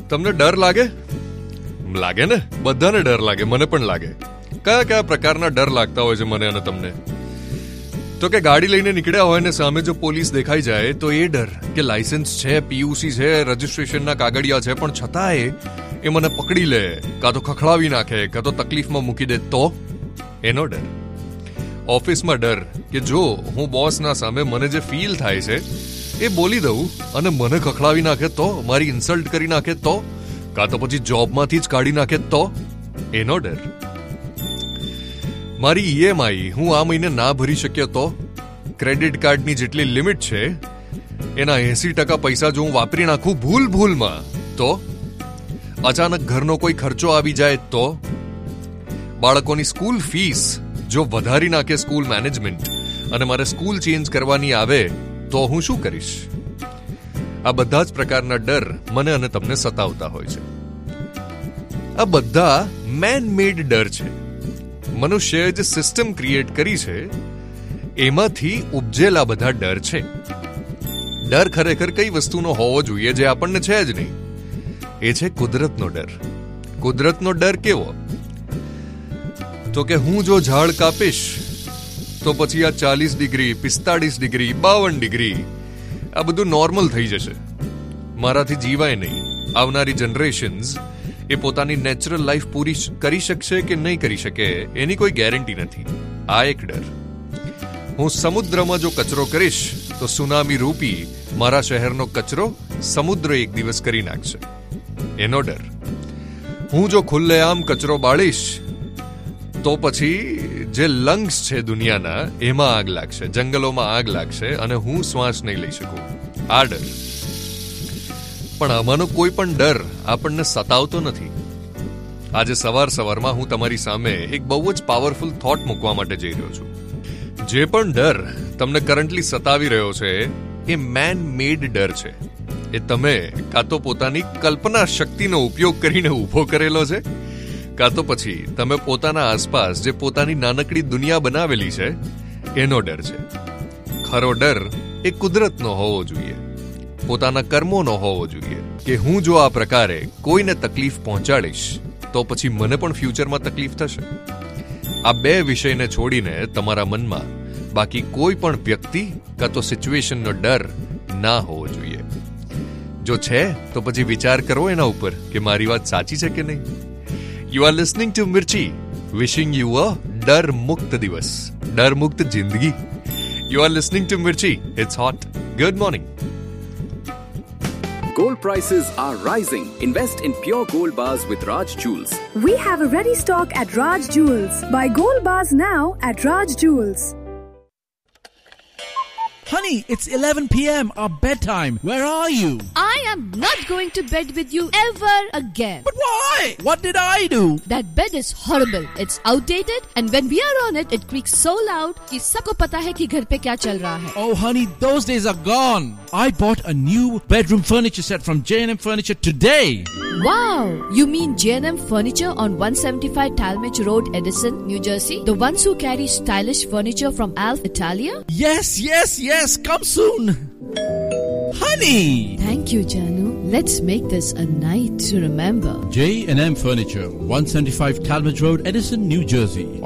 તમને ડર લાગે? લાગે ને, બધાને ડર લાગે, મને પણ લાગે. કયા કયા પ્રકારના ડર લાગતા હોય છે મને અને તમને? તો કે ગાડી લઈને નીકળ્યા હોય ને સામે જો પોલીસ દેખાઈ જાય તો એ ડર કે લાયસન્સ છે, પીયુસી છે, રજીસ્ટ્રેશનના કાગળિયા છે, પણ છતાંય એ મને પકડી લે, કાં તો ખખડાવી નાખે, કાં તો તકલીફમાં મૂકી દે, તો એનો ડર. ઓફિસમાં ડર કે જો હું બોસના સામે મને જે ફીલ થાય છે એ બોલી દઉં અને મને ખખડાવી નાખે તો, મારી ઇન્સલ્ટ કરી નાખે તો, કાં તો પછી જોબમાંથી જ કાઢી નાખે તો, એનો ડર. મારી ઈએમઆઈ હું આ મહિને ના ભરી શક્યો તો, ક્રેડિટ કાર્ડની જેટલી લિમિટ છે એના 80% પૈસા જો હું વાપરી નાખું ભૂલમાં તો, અચાનક ઘરનો કોઈ ખર્ચો આવી જાય તો, બાળકોની સ્કૂલ ફીસ જો વધારી નાખે સ્કૂલ મેનેજમેન્ટ અને મારે સ્કૂલ ચેન્જ કરવાની આવે તો હું શું કરીશ? આ બધા જ પ્રકારના ડર મને અને તમને સતાવતા હોય છે. આ બધા મેન મેડ ડર છે. મનુષ્યએ જે સિસ્ટમ ક્રિએટ કરી છે એમાંથી ઉપજેલા બધા ડર છે. ડર ખરેખર કઈ વસ્તુનો હોવો જોઈએ જે આપણને છે જ નહીં? એ છે કુદરતનો ડર. કુદરતનો ડર કેવો? તો કે હું જો ઝાડ કાપીશ તો પછી આ 40 ડિગ્રી, 45 ડિગ્રી, 52 ડિગ્રી આ બધું નોર્મલ થઈ જશે, મારાથી જીવાય નહીં. આવનારી જનરેશન્સ એ પોતાની નેચરલ લાઈફ પૂરી કરી શકશે કે નહીં કરી શકે એની કોઈ ગેરંટી નથી. આ એક ડર. હું સમુદ્રમાં જો કચરો કરીશ તો સુનામી રૂપી મારા શહેરનો કચરો સમુદ્ર એક દિવસ કરી નાખશે, એનો ડર. હું જો ખુલ્લેઆમ કચરો બાળીશ તો પછી જે લંગ્સ છે દુનિયાના એમાં આગ લાગશે, જંગલોમાં આગ લાગશે અને હું શ્વાસ નહીં લઈ શકું. આ ડર. પણ આમાંનો કોઈ પણ ડર આપણને સતાવતો નથી. આજે સવારમાં હું તમારી સામે એક બહુ જ પાવરફુલ થોટ મૂકવા માટે જઈ રહ્યો છું. જે પણ ડર તમને કરન્ટલી સતાવી રહ્યો છે એ મેન મેડ ડર છે. એ તમે કાં તો પોતાની કલ્પના શક્તિનો ઉપયોગ કરીને ઊભો કરેલો છે, કાં તો પછી તમે પોતાના આસપાસ જે પોતાની નાનકડી દુનિયા બનાવેલી છે એનો ડર છે. ખરો ડર એ કુદરતનો હોવો જોઈએ, પોતાના કર્મોનો હોવો જોઈએ કે હું જો આ પ્રકારે કોઈને તકલીફ પહોંચાડીશ તો પછી મને પણ ફ્યુચરમાં તકલીફ થશે. આ બે વિષયને છોડીને તમારા મનમાં બાકી કોઈ પણ વ્યક્તિ કાં તો સિચ્યુએશનનો ડર ના હોવો જોઈએ. જો છે તો પછી વિચાર કરો એના ઉપર કે મારી વાત સાચી છે કે નહીં. You are listening to Mirchi, wishing you a Dar Mukt Divas, Dar Mukt Jindagi. You are listening to Mirchi. It's hot. Good morning. Gold prices are rising. Invest in pure gold bars with Raj Jewels. We have a ready stock at Raj Jewels. Buy gold bars now at Raj Jewels. Honey, it's 11 p.m. Our bedtime. Where are you? I am not going to bed with you ever again. But why? What did I do? That bed is horrible. It's outdated and when we are on it, it creaks so loud कि सबको पता है कि घर पे क्या चल रहा है. Oh honey, those days are gone. I bought a new bedroom furniture set from J&M Furniture today. Wow! You mean J&M Furniture on 175 Talmadge Road, Edison, New Jersey? The ones who carry stylish furniture from Alf Italia? Yes. Come soon. Honey! Thank you, Janu. Let's make this a night to remember. J&M Furniture, 175 Talmadge Road, Edison, New Jersey.